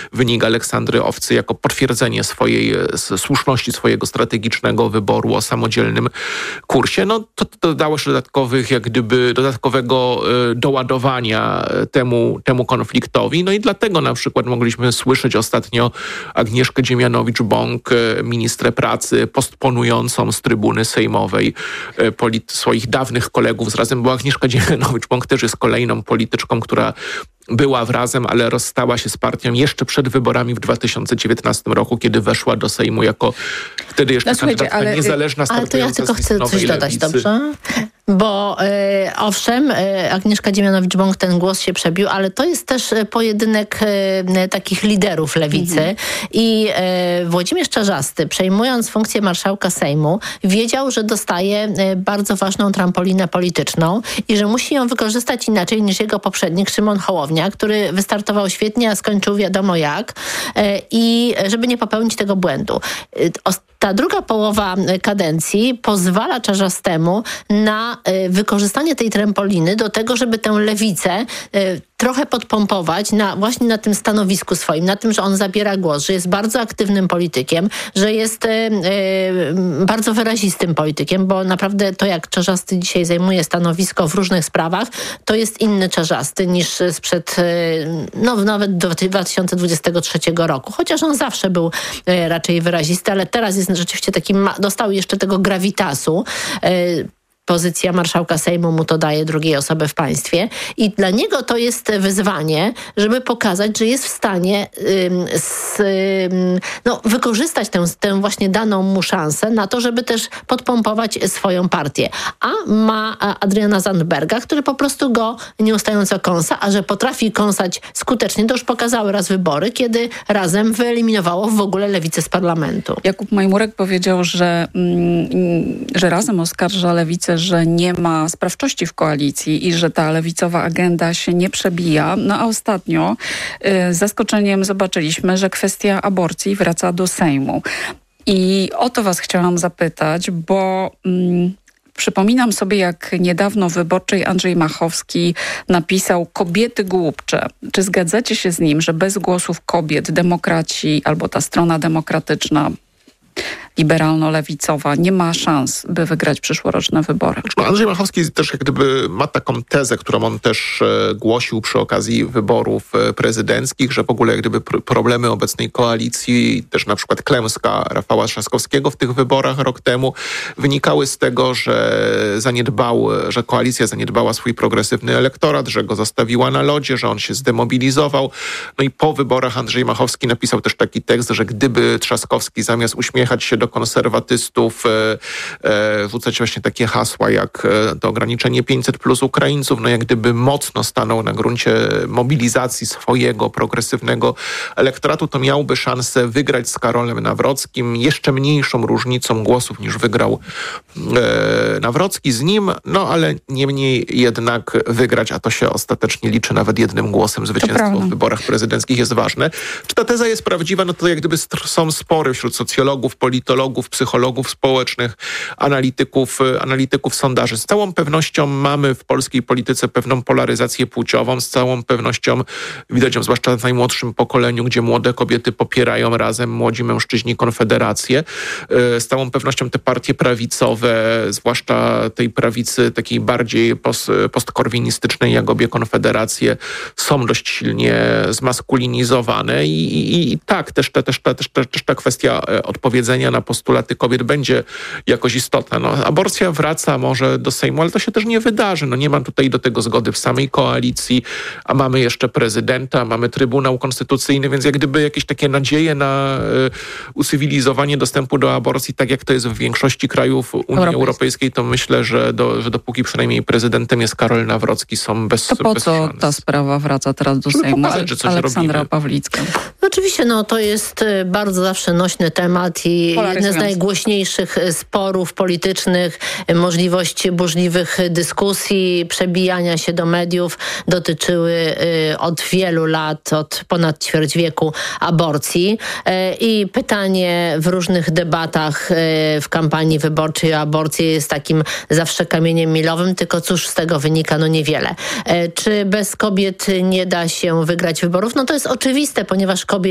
wynik Aleksandry Owcy jako potwierdzenie słuszności swojego strategicznego wyboru o samodzielnym kursie. No to dodało się dodatkowego doładowania temu konfliktowi. No i dlatego na przykład mogliśmy słyszeć ostatnio Agnieszkę Dziemianowicz-Bąk, ministrę pracy, postponującą z trybuny sejmowej swoich dawnych kolegów z Razem, bo Agnieszka Dziemianowicz-Bąk też jest kolejną polityczką, która była w Razem, ale rozstała się z partią jeszcze przed wyborami w 2019 roku, kiedy weszła do Sejmu jako wtedy jeszcze kandydatka niezależna, startująca. Ale to ja tylko chcę coś dodać, lewicy. dobrze? Bo owszem, Agnieszka Dziemianowicz-Bąk ten głos się przebił, ale to jest też pojedynek takich liderów lewicy. I Włodzimierz Czarzasty, przejmując funkcję marszałka Sejmu, wiedział, że dostaje bardzo ważną trampolinę polityczną i że musi ją wykorzystać inaczej niż jego poprzednik Szymon Hołownia, który wystartował świetnie, a skończył wiadomo jak. I żeby nie popełnić tego błędu. Ta druga połowa kadencji pozwala Czarzastemu na wykorzystanie tej trampoliny do tego, żeby tę lewicę trochę podpompować właśnie na tym stanowisku swoim, na tym, że on zabiera głos, że jest bardzo aktywnym politykiem, że jest bardzo wyrazistym politykiem, bo naprawdę to, jak Czarzasty dzisiaj zajmuje stanowisko w różnych sprawach, to jest inny Czarzasty niż sprzed nawet do 2023 roku. Chociaż on zawsze był raczej wyrazisty, ale teraz jest rzeczywiście dostał jeszcze tego grawitasu. Pozycja marszałka Sejmu mu to daje, drugiej osoby w państwie. I dla niego to jest wyzwanie, żeby pokazać, że jest w stanie wykorzystać tę właśnie daną mu szansę na to, żeby też podpompować swoją partię. A ma Adriana Zandberga, który po prostu go nieustająco kąsa, a że potrafi kąsać skutecznie, to już pokazały raz wybory, kiedy Razem wyeliminowało w ogóle lewicę z parlamentu. Jakub Majmurek powiedział, że Razem oskarża lewicę, że nie ma sprawczości w koalicji i że ta lewicowa agenda się nie przebija. No a ostatnio z zaskoczeniem zobaczyliśmy, że kwestia aborcji wraca do Sejmu. I o to was chciałam zapytać, bo przypominam sobie, jak niedawno w Wyborczej Andrzej Machowski napisał: kobiety głupcze. Czy zgadzacie się z nim, że bez głosów kobiet demokraci albo ta strona demokratyczna, liberalno-lewicowa, nie ma szans, by wygrać przyszłoroczne wybory? Andrzej Machowski też jak gdyby ma taką tezę, którą on też głosił przy okazji wyborów prezydenckich, że w ogóle jak gdyby problemy obecnej koalicji, też na przykład klęska Rafała Trzaskowskiego w tych wyborach rok temu, wynikały z tego, że koalicja zaniedbała swój progresywny elektorat, że go zostawiła na lodzie, że on się zdemobilizował. No i po wyborach Andrzej Machowski napisał też taki tekst, że gdyby Trzaskowski zamiast uśmiechać się do konserwatystów, rzucać właśnie takie hasła jak to ograniczenie 500 plus Ukraińców, no jak gdyby mocno stanął na gruncie mobilizacji swojego progresywnego elektoratu, to miałby szansę wygrać z Karolem Nawrockim jeszcze mniejszą różnicą głosów niż wygrał Nawrocki z nim, no ale niemniej jednak wygrać, a to się ostatecznie liczy nawet jednym głosem. Zwycięstwo w wyborach prezydenckich jest ważne. Czy ta teza jest prawdziwa? No to jak gdyby są spory wśród socjologów, politologów, psychologów społecznych, analityków sondaży. Z całą pewnością mamy w polskiej polityce pewną polaryzację płciową. Z całą pewnością widać ją zwłaszcza w najmłodszym pokoleniu, gdzie młode kobiety popierają Razem, młodzi mężczyźni Konfederację. Z całą pewnością te partie prawicowe, zwłaszcza tej prawicy takiej bardziej postkorwinistycznej, jak obie konfederacje, są dość silnie zmaskulinizowane i tak, też ta kwestia odpowiedzenia na postulaty kobiet będzie jakoś istotna. No, aborcja wraca może do Sejmu, ale to się też nie wydarzy. No, nie ma tutaj do tego zgody w samej koalicji, a mamy jeszcze prezydenta, mamy Trybunał Konstytucyjny, więc jak gdyby jakieś takie nadzieje na ucywilizowanie dostępu do aborcji, tak jak to jest w większości krajów Unii Europejskiej, to myślę, że dopóki przynajmniej prezydentem jest Karol Nawrocki, są bez szans. To po co ta sprawa wraca teraz do Sejmu? Pokazać, że coś Aleksandra robimy. Pawlicka. Oczywiście, to jest bardzo zawsze nośny temat i jeden z najgłośniejszych sporów politycznych, możliwości burzliwych dyskusji, przebijania się do mediów dotyczyły od wielu lat, od ponad ćwierć wieku aborcji. I pytanie w różnych debatach w kampanii wyborczej o aborcji jest takim zawsze kamieniem milowym, tylko cóż z tego wynika? Niewiele. Czy bez kobiet nie da się wygrać wyborów? To jest oczywiste, ponieważ kobiet